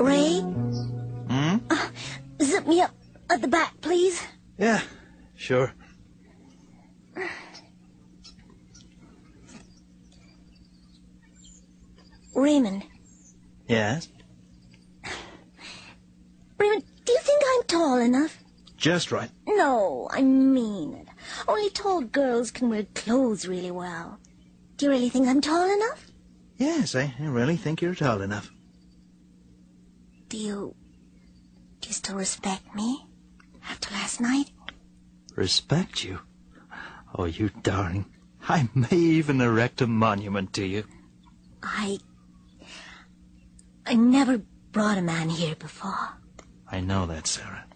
Ray? Hmm? Zip me up at the back, please. Yeah, sure. Raymond. Yes? Raymond, do you think I'm tall enough? Just right. No, I mean it. Only tall girls can wear clothes really well. Do you really think I'm tall enough? Yes, I really think you're tall enough. Do you still respect me after last night? Respect you? Oh, you darling. I may even erect a monument to you. I never brought a man here before. I know that, Sarah.